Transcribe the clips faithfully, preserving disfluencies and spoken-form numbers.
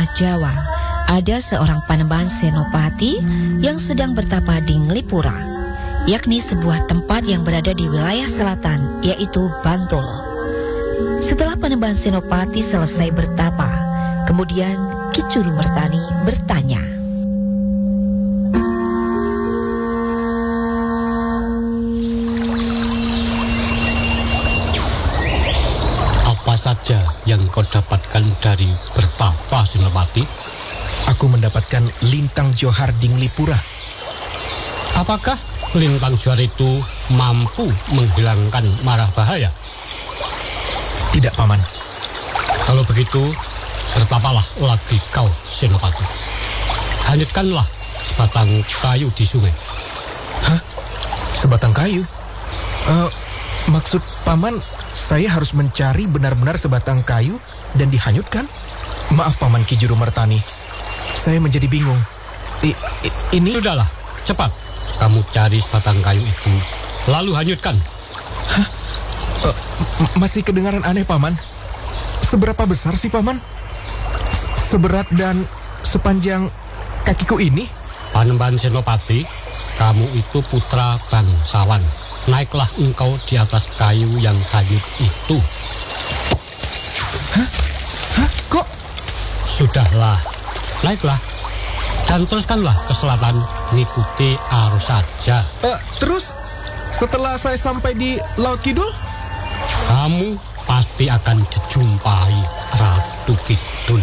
tanah Jawa, ada seorang Panembahan Senopati yang sedang bertapa di Nglipura, yakni sebuah tempat yang berada di wilayah selatan, yaitu Bantul. Setelah Panembahan Senopati selesai bertapa, kemudian Ki Jurumertani bertanya, "Apa saja yang kau dapatkan dari bertapa, Senopati?" "Aku mendapatkan lintang johar di Nglipura." "Apakah lintang johar itu mampu menghilangkan marah bahaya?" "Tidak, Paman." "Kalau begitu, bertapalah lagi kau, Senopati. Hanyutkanlah sebatang kayu di sungai." "Hah? Sebatang kayu? Uh, maksud Paman, saya harus mencari benar-benar sebatang kayu dan dihanyutkan? Maaf, Paman Ki Jurumertani. Saya menjadi bingung. I, i, ini..." "Sudahlah, cepat. Kamu cari sebatang kayu itu, lalu hanyutkan." "Hah? Uh, m- masih kedengaran aneh, Paman. Seberapa besar sih, Paman? Se- seberat dan sepanjang kakiku ini?" "Panembahan Senopati, kamu itu putra bangsawan. Naiklah engkau di atas kayu yang hanyut itu." "Hah? Hah? Kok?" "Sudahlah, naiklah. Dan teruskanlah ke selatan, ngikuti arus saja." Uh, terus, setelah saya sampai di Laut Kidul?" "Kamu pasti akan dijumpai Ratu Kidul."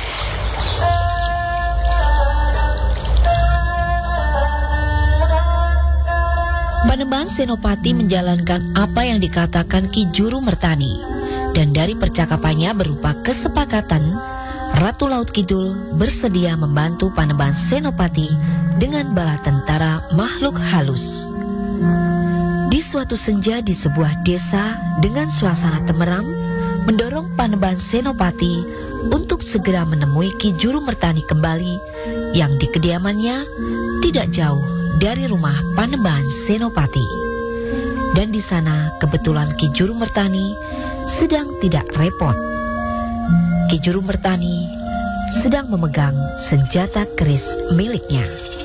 Panembahan Senopati menjalankan apa yang dikatakan Ki Jurumertani, dan dari percakapannya berupa kesepakatan, Ratu Laut Kidul bersedia membantu Panembahan Senopati dengan bala tentara makhluk halus. Di suatu senja di sebuah desa dengan suasana temeram, mendorong Panembahan Senopati untuk segera menemui Ki Jurumertani kembali yang di kediamannya tidak jauh dari rumah Panembahan Senopati. Dan di sana kebetulan Ki Jurumertani sedang tidak repot. Ki Jurumertani sedang memegang senjata keris miliknya.